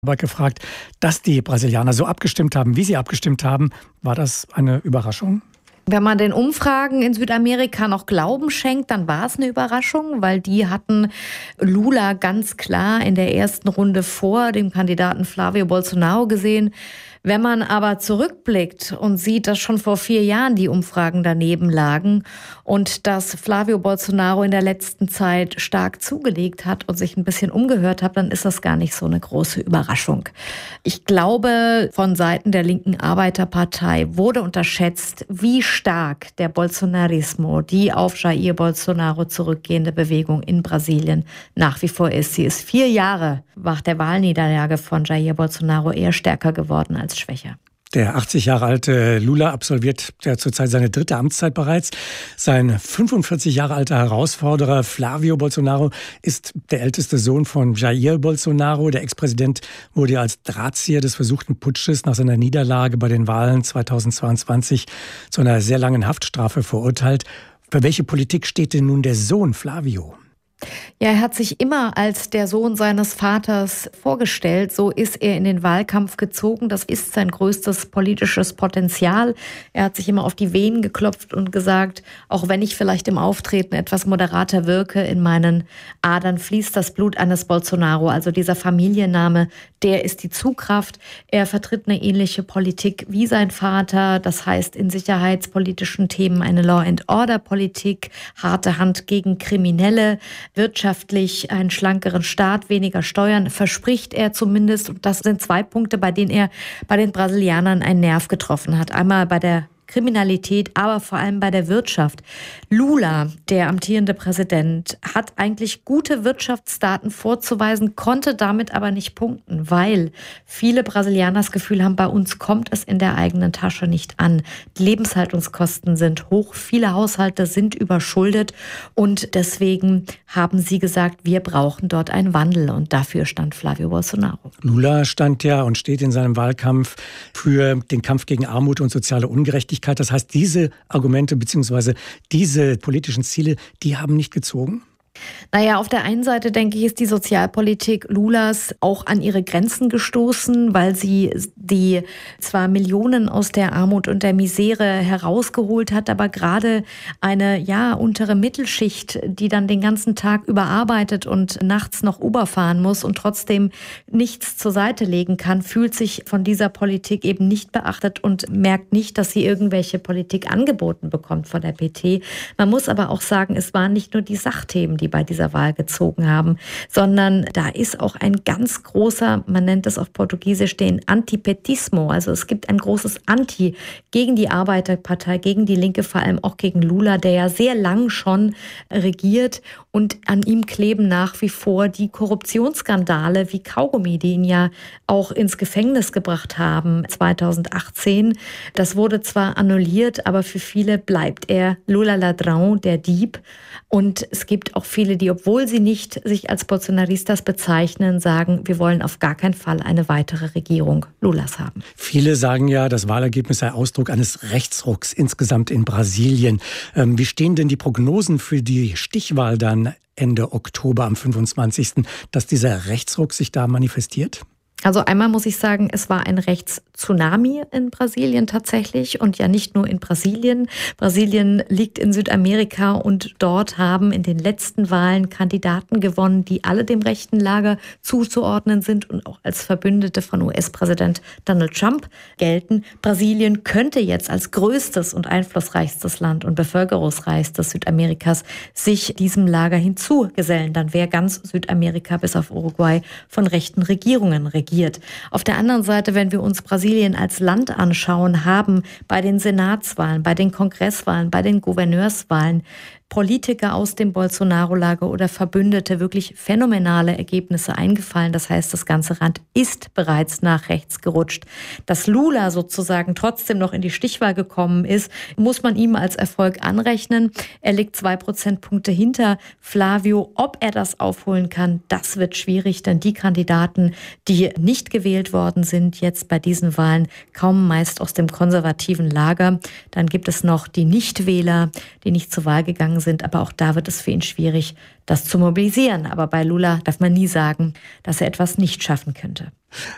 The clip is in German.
Aber gefragt, dass die Brasilianer so abgestimmt haben, wie sie abgestimmt haben, war das eine Überraschung? Wenn man den Umfragen in Südamerika noch Glauben schenkt, dann war es eine Überraschung, weil die hatten Lula ganz klar in der ersten Runde vor dem Kandidaten Flávio Bolsonaro gesehen. Wenn man aber zurückblickt und sieht, dass schon vor 4 Jahren die Umfragen daneben lagen und dass Flávio Bolsonaro in der letzten Zeit stark zugelegt hat und sich ein bisschen umgehört hat, dann ist das gar nicht so eine große Überraschung. Ich glaube, von Seiten der linken Arbeiterpartei wurde unterschätzt, wie stark der Bolsonarismo, die auf Jair Bolsonaro zurückgehende Bewegung in Brasilien nach wie vor ist. Sie ist 4 Jahre nach der Wahlniederlage von Jair Bolsonaro eher stärker geworden als schwächer. Der 80 Jahre alte Lula absolviert ja zurzeit seine 3. Amtszeit bereits. Sein 45 Jahre alter Herausforderer Flávio Bolsonaro ist der älteste Sohn von Jair Bolsonaro. Der Ex-Präsident wurde als Drahtzieher des versuchten Putsches nach seiner Niederlage bei den Wahlen 2022 zu einer sehr langen Haftstrafe verurteilt. Für welche Politik steht denn nun der Sohn Flávio? Ja, er hat sich immer als der Sohn seines Vaters vorgestellt. So ist er in den Wahlkampf gezogen. Das ist sein größtes politisches Potenzial. Er hat sich immer auf die Venen geklopft und gesagt, auch wenn ich vielleicht im Auftreten etwas moderater wirke, in meinen Adern fließt das Blut eines Bolsonaro. Also dieser Familienname, der ist die Zugkraft. Er vertritt eine ähnliche Politik wie sein Vater. Das heißt in sicherheitspolitischen Themen eine Law-and-Order-Politik, harte Hand gegen Kriminelle, wirtschaftlich einen schlankeren Staat, weniger Steuern, verspricht er zumindest. Und das sind 2 Punkte, bei denen er bei den Brasilianern einen Nerv getroffen hat. Einmal bei der Kriminalität, aber vor allem bei der Wirtschaft. Lula, der amtierende Präsident, hat eigentlich gute Wirtschaftsdaten vorzuweisen, konnte damit aber nicht punkten, weil viele Brasilianer das Gefühl haben, bei uns kommt es in der eigenen Tasche nicht an. Die Lebenshaltungskosten sind hoch, viele Haushalte sind überschuldet und deswegen haben sie gesagt, wir brauchen dort einen Wandel und dafür stand Flávio Bolsonaro. Lula stand ja und steht in seinem Wahlkampf für den Kampf gegen Armut und soziale Ungerechtigkeit. Das heißt, diese Argumente bzw. diese politischen Ziele, die haben nicht gezogen? Naja, auf der einen Seite, denke ich, ist die Sozialpolitik Lulas auch an ihre Grenzen gestoßen, weil sie die zwar Millionen aus der Armut und der Misere herausgeholt hat, aber gerade eine untere Mittelschicht, die dann den ganzen Tag überarbeitet und nachts noch Uber fahren muss und trotzdem nichts zur Seite legen kann, fühlt sich von dieser Politik eben nicht beachtet und merkt nicht, dass sie irgendwelche Politik angeboten bekommt von der PT. Man muss aber auch sagen, es waren nicht nur die Sachthemen, die bei dieser Wahl gezogen haben, sondern da ist auch ein ganz großer, man nennt es auf Portugiesisch den Antipetismo, also es gibt ein großes Anti gegen die Arbeiterpartei, gegen die Linke, vor allem auch gegen Lula, der ja sehr lang schon regiert und an ihm kleben nach wie vor die Korruptionsskandale wie Kaugummi, die ihn ja auch ins Gefängnis gebracht haben 2018. Das wurde zwar annulliert, aber für viele bleibt er Lula Ladrão, der Dieb. Und es gibt auch viele, die, obwohl sie nicht sich als Bolsonaristas bezeichnen, sagen, wir wollen auf gar keinen Fall eine weitere Regierung Lulas haben. Viele sagen ja, das Wahlergebnis sei Ausdruck eines Rechtsrucks insgesamt in Brasilien. Wie stehen denn die Prognosen für die Stichwahl dann Ende Oktober am 25., dass dieser Rechtsruck sich da manifestiert? Also einmal muss ich sagen, es war ein Rechtstsunami in Brasilien tatsächlich und ja nicht nur in Brasilien. Brasilien liegt in Südamerika und dort haben in den letzten Wahlen Kandidaten gewonnen, die alle dem rechten Lager zuzuordnen sind und auch als Verbündete von US-Präsident Donald Trump gelten. Brasilien könnte jetzt als größtes und einflussreichstes Land und bevölkerungsreichstes Südamerikas sich diesem Lager hinzugesellen. Dann wäre ganz Südamerika bis auf Uruguay von rechten Regierungen regiert. Auf der anderen Seite, wenn wir uns Brasilien als Land anschauen, haben bei den Senatswahlen, bei den Kongresswahlen, bei den Gouverneurswahlen Politiker aus dem Bolsonaro-Lager oder Verbündete wirklich phänomenale Ergebnisse eingefallen. Das heißt, das ganze Land ist bereits nach rechts gerutscht. Dass Lula sozusagen trotzdem noch in die Stichwahl gekommen ist, muss man ihm als Erfolg anrechnen. Er liegt 2 Prozentpunkte hinter Flávio. Ob er das aufholen kann, das wird schwierig, denn die Kandidaten, die nicht gewählt worden sind, jetzt bei diesen Wahlen, kommen meist aus dem konservativen Lager. Dann gibt es noch die Nichtwähler, die nicht zur Wahl gegangen sind, aber auch da wird es für ihn schwierig, das zu mobilisieren. Aber bei Lula darf man nie sagen, dass er etwas nicht schaffen könnte.